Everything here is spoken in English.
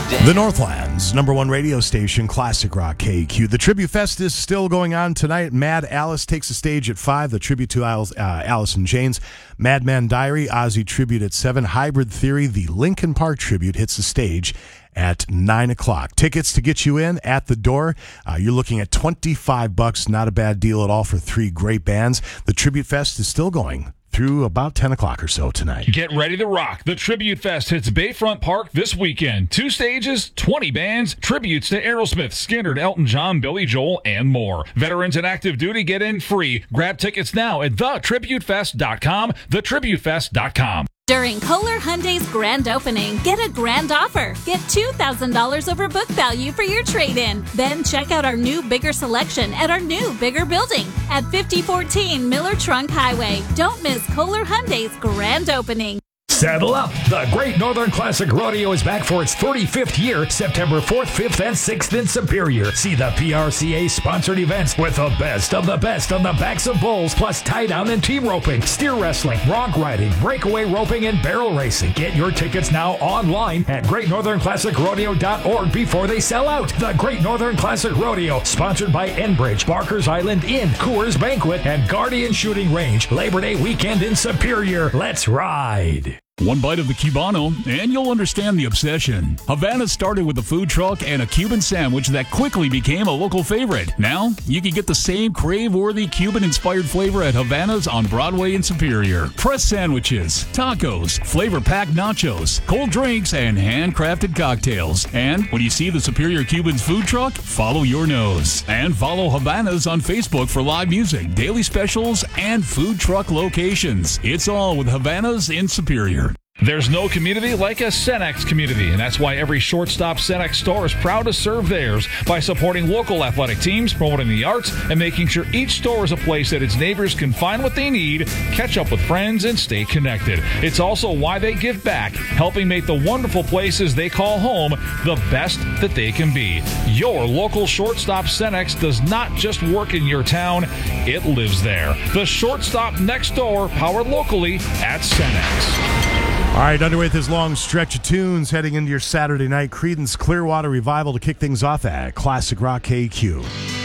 The Northland's number one radio station, Classic Rock KQ. The Tribute Fest is still going on tonight. Mad Alice takes the stage at 5. The tribute to Alice in Chains. Madman Diary, Ozzy tribute at 7. Hybrid Theory, the Linkin Park tribute, hits the stage at 9 o'clock. Tickets to get you in at the door. You're looking at $25. Not a bad deal at all for 3 great bands. The Tribute Fest is still going through about 10 o'clock or so tonight. Get ready to rock. The Tribute Fest hits Bayfront Park this weekend. 2 stages, 20 bands, tributes to Aerosmith, Skynyrd, Elton John, Billy Joel, and more. Veterans and active duty get in free. Grab tickets now at thetributefest.com, thetributefest.com. During Kohler Hyundai's grand opening, get a grand offer. Get $2,000 over book value for your trade-in. Then check out our new, bigger selection at our new, bigger building at 5014 Miller Trunk Highway. Don't miss Kohler Hyundai's grand opening. Saddle up! The Great Northern Classic Rodeo is back for its 35th year, September 4th, 5th, and 6th in Superior. See the PRCA-sponsored events with the best on the backs of bulls, plus tie-down and team roping, steer wrestling, bronc riding, breakaway roping, and barrel racing. Get your tickets now online at GreatNorthernClassicRodeo.org before they sell out. The Great Northern Classic Rodeo, sponsored by Enbridge, Barker's Island Inn, Coors Banquet, and Guardian Shooting Range. Labor Day weekend in Superior. Let's ride! One bite of the Cubano, and you'll understand the obsession. Havana started with a food truck and a Cuban sandwich that quickly became a local favorite. Now, you can get the same crave-worthy Cuban-inspired flavor at Havana's on Broadway in Superior. Press sandwiches, tacos, flavor-packed nachos, cold drinks, and handcrafted cocktails. And when you see the Superior Cuban's food truck, follow your nose. And follow Havana's on Facebook for live music, daily specials, and food truck locations. It's all with Havana's in Superior. There's no community like a Cenex community, and that's why every Shortstop Cenex store is proud to serve theirs by supporting local athletic teams, promoting the arts, and making sure each store is a place that its neighbors can find what they need, catch up with friends, and stay connected. It's also why they give back, helping make the wonderful places they call home the best that they can be. Your local Shortstop Cenex does not just work in your town, it lives there. The Shortstop next door, powered locally at Cenex. All right, underway with this long stretch of tunes heading into your Saturday night. Creedence Clearwater Revival to kick things off at Classic Rock KQ.